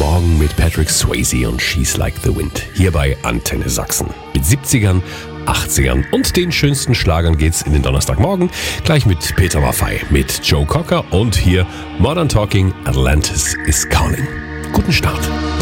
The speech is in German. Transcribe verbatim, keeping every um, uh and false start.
Morgen mit Patrick Swayze und She's Like the Wind. Hier bei Antenne Sachsen. Mit siebzigern, achtzigern und den schönsten Schlagern geht's in den Donnerstagmorgen. Gleich mit Peter Maffay, mit Joe Cocker und hier Modern Talking, Atlantis is Calling. Guten Start.